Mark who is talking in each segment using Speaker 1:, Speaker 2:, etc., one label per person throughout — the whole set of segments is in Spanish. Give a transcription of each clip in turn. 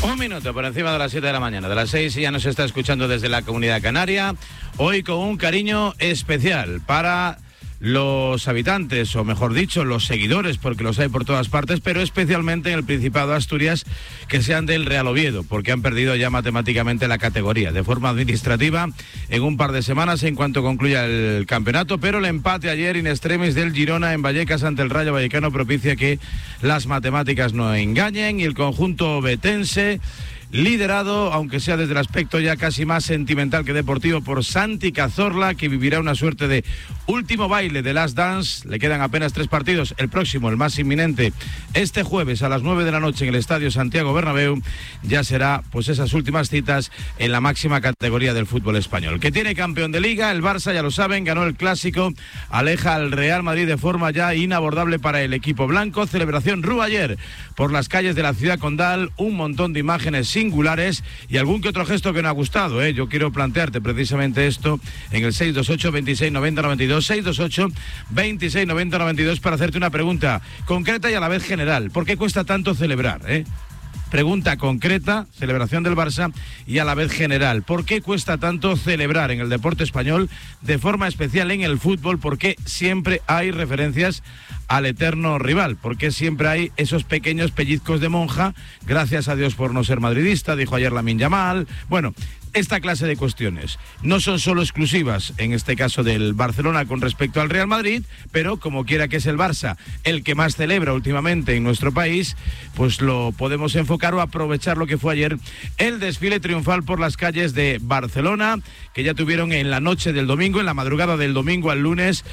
Speaker 1: Un minuto por encima de las 7 de la mañana, de las 6, y ya nos está escuchando desde la Comunidad Canaria. Hoy con un cariño especial para los habitantes, o mejor dicho, los seguidores, porque los hay por todas partes, pero especialmente en el Principado de Asturias, que sean del Real Oviedo, porque han perdido ya matemáticamente la categoría, de forma administrativa, en un par de semanas en cuanto concluya el campeonato, pero el empate ayer in extremis del Girona en Vallecas ante el Rayo Vallecano propicia que las matemáticas no engañen, y el conjunto betense, liderado, aunque sea desde el aspecto ya casi más sentimental que deportivo, por Santi Cazorla, que vivirá una suerte de último baile de Last Dance. Le quedan apenas 3 partidos. El próximo, el más inminente, este jueves a las 9 de la noche en el Estadio Santiago Bernabéu, ya será pues esas últimas citas en la máxima categoría del fútbol español. Que tiene campeón de Liga, el Barça, ya lo saben, ganó el Clásico, aleja al Real Madrid de forma ya inabordable para el equipo blanco. Celebración Rú ayer por las calles de la ciudad condal, un montón de imágenes singulares y algún que otro gesto que no ha gustado, Yo quiero plantearte precisamente esto en el 628 26 90 92, 628 26 90 92, para hacerte una pregunta concreta y a la vez general. ¿Por qué cuesta tanto celebrar, Pregunta concreta, celebración del Barça, y a la vez general. ¿Por qué cuesta tanto celebrar en el deporte español, de forma especial en el fútbol? ¿Por qué siempre hay referencias al eterno rival? ¿Por qué siempre hay esos pequeños pellizcos de monja? Gracias a Dios por no ser madridista, dijo ayer Lamine Yamal. Bueno, esta clase de cuestiones no son solo exclusivas, en este caso del Barcelona con respecto al Real Madrid, pero como quiera que es el Barça el que más celebra últimamente en nuestro país, pues lo podemos enfocar o aprovechar lo que fue ayer el desfile triunfal por las calles de Barcelona, que ya tuvieron en la noche del domingo, en la madrugada del domingo al lunes,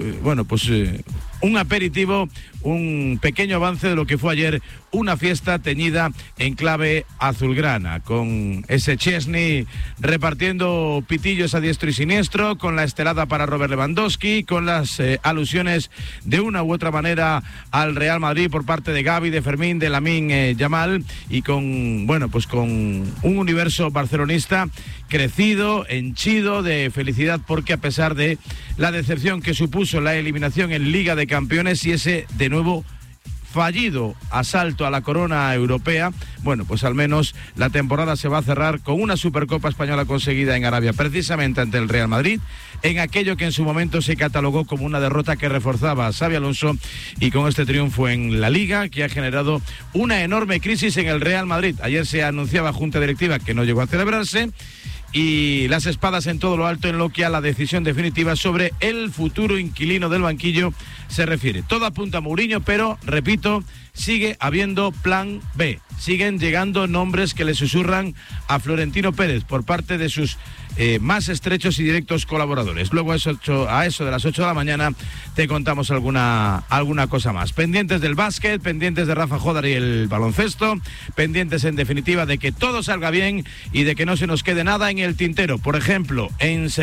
Speaker 1: un aperitivo, un pequeño avance de lo que fue ayer una fiesta teñida en clave azulgrana, con ese Chesney repartiendo pitillos a diestro y siniestro, con la estelada para Robert Lewandowski, con las alusiones de una u otra manera al Real Madrid por parte de Gavi, de Fermín, de Lamine Yamal, y con un universo barcelonista crecido, henchido de felicidad, porque a pesar de la decepción que supuso la eliminación en Liga de Campeones y ese de nuevo fallido asalto a la corona europea, pues al menos la temporada se va a cerrar con una Supercopa Española conseguida en Arabia, precisamente ante el Real Madrid, en aquello que en su momento se catalogó como una derrota que reforzaba a Xabi Alonso, y con este triunfo en la Liga, que ha generado una enorme crisis en el Real Madrid. Ayer se anunciaba junta directiva que no llegó a celebrarse, y las espadas en todo lo alto en lo que a la decisión definitiva sobre el futuro inquilino del banquillo se refiere. Todo apunta a Mourinho, pero, repito, sigue habiendo plan B. Siguen llegando nombres que le susurran a Florentino Pérez por parte de sus más estrechos y directos colaboradores. Luego a eso de las 8 de la mañana te contamos alguna cosa más. Pendientes del básquet, pendientes de Rafa Jodar y el baloncesto, pendientes en definitiva de que todo salga bien y de que no se nos quede nada en el tintero. Por ejemplo, en